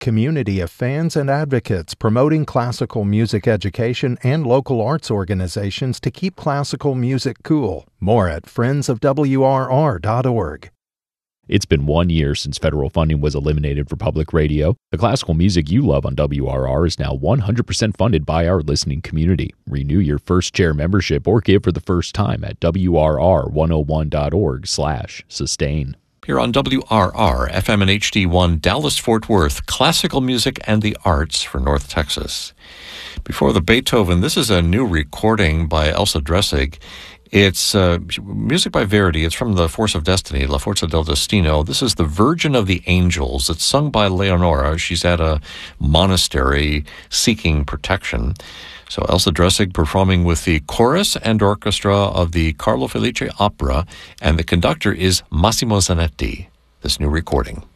community of fans and advocates promoting classical music education and local arts organizations to keep classical music cool. More at friendsofwrr.org. It's been 1 year since federal funding was eliminated for public radio. The classical music you love on WRR is now 100% funded by our listening community. Renew your first chair membership or give for the first time at WRR101.org/sustain. Here on WRR, FM and HD1, Dallas-Fort Worth, classical music and the arts for North Texas. Before the Beethoven, this is a new recording by Elsa Dressig. It's music by Verdi. It's from the Force of Destiny, La Forza del Destino. This is the Virgin of the Angels. It's sung by Leonora. She's at a monastery seeking protection. So Elsa Dressig performing with the chorus and orchestra of the Carlo Felice Opera, and the conductor is Massimo Zanetti. This new recording.